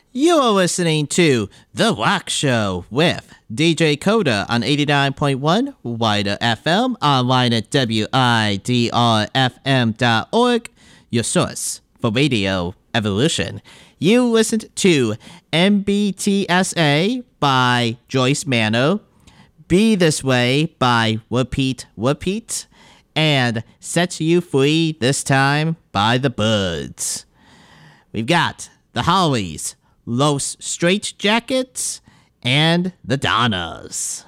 You are listening to The Rock Show with DJ Coda on 89.1 Wider FM, online at WIDRFM.org, your source for radio evolution. You listened to MBTSA by Joyce Manno, Be This Way by Repeat Repeat, and Set You Free This Time by The Birds. We've got the Hollies, Los Straitjackets, and the Donnas.